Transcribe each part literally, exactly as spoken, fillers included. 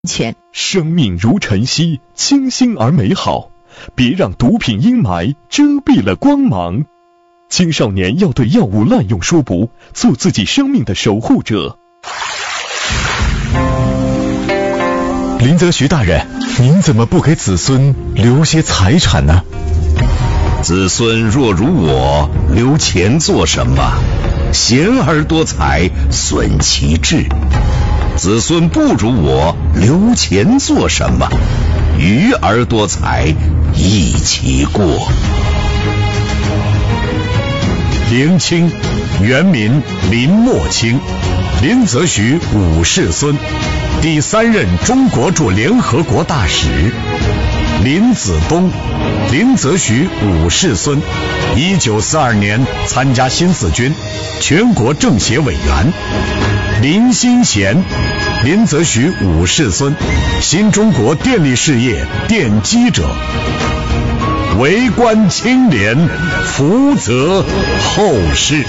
全。 生命如晨曦，清新而美好，别让毒品阴霾遮蔽了光芒。青少年要对药物滥用说不，做自己生命的守护者。 林则徐大人，您怎么不给子孙留些财产呢？ 子孙若如我，留钱做什么？贤而多财，损其志。子孙不如我，留钱做什么？愚而多财，益其过。 林清，原名林默清，林则徐五世孙，第三任中国驻联合国大使。林子东，林则徐五世孙，一九四二年参加新四军，全国政协委员。林新贤，林则徐五世孙，新中国电力事业奠基者。为官清廉，福泽后世。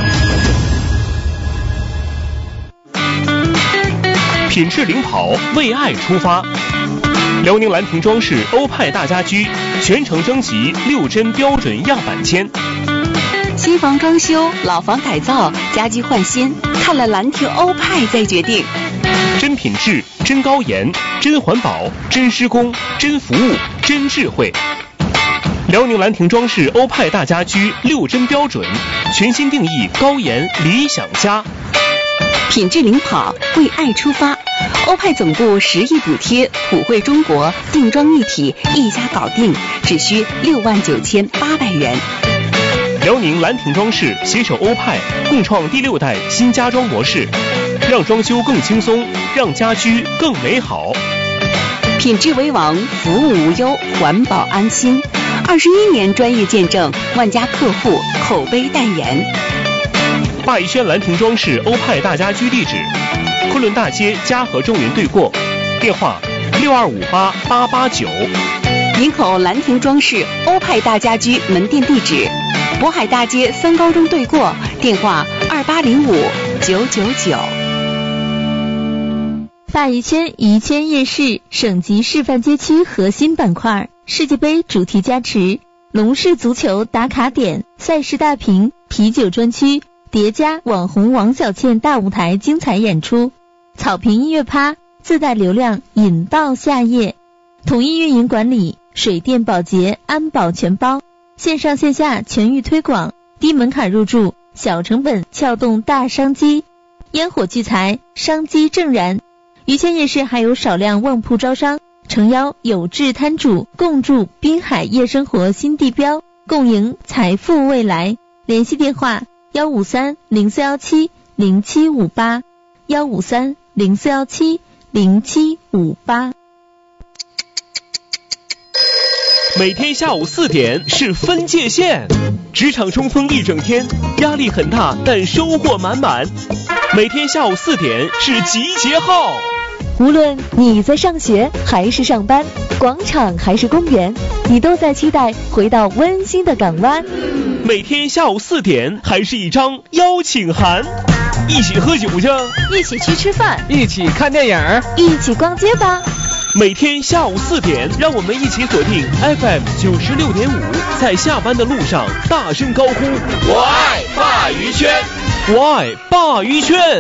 品质领跑，为爱出发。辽宁兰亭装饰欧派大家居全程征集六针标准样板间。 新房装修、老房改造、家居换新，看了兰亭欧派再决定。 真品质、真高研、真环保、真施工、真服务、真智慧。辽宁兰亭装饰欧派大家居六针标准，全新定义高研理想家。 品质领跑，为爱出发。欧派总部十亿补贴，普惠中国，定妆一体，一家搞定，只需六万九千八百元。 辽宁兰亭装饰携手欧派，共创第六代新家装模式，让装修更轻松，让家居更美好。 品质为王，服务无忧，环保安心。二十一年专业见证，万家客户口碑代言。 霸一轩兰亭装饰欧派大家居地址：昆仑大街嘉禾中原对过，电话六二五八八八九。 营口兰亭装饰欧派大家居门店地址：渤海大街三高中对过，电话二八零五九九九。 鲅鱼圈鱼圈夜市省级示范街区核心板块，世界杯主题加持，龙式足球打卡点，赛事大屏，啤酒专区，叠加网红王小倩大舞台精彩演出，草坪音乐趴，自带流量引到夏夜，统一运营管理，水电保洁安保全包，线上线下全域推广，低门槛入驻，小成本撬动大商机，烟火聚财，商机正燃。鱼圈夜市还有少量旺铺招商，诚邀有志摊主共筑滨海夜生活新地标，共赢财富未来。联系电话幺五三零四幺七零七五八幺五三零四幺七零七五八。 每天下午四点是分界线，职场冲锋一整天，压力很大，但收获满满。每天下午四点是集结号。 无论你在上学还是上班，广场还是公园，你都在期待回到温馨的港湾。 每天下午四点还是一张邀请函，一起喝酒去， 一起去吃饭， 一起看电影， 一起逛街吧。 每天下午四点，让我们一起锁定 F M 九十六点五，在下班的路上大声高呼：我爱鲅鱼圈，我爱鲅鱼圈。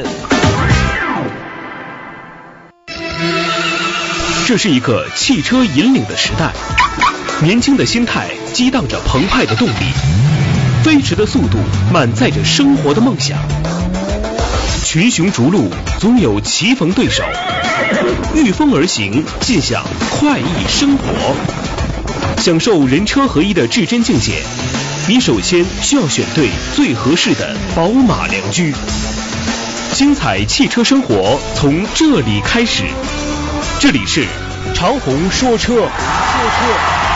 这是一个汽车引领的时代，年轻的心态激荡着澎湃的动力，飞驰的速度满载着生活的梦想。群雄逐鹿，总有棋逢对手，御风而行，尽享快意生活。享受人车合一的至臻境界，你首先需要选对最合适的宝马良驹。精彩汽车生活从这里开始。这里是长虹说车，说车。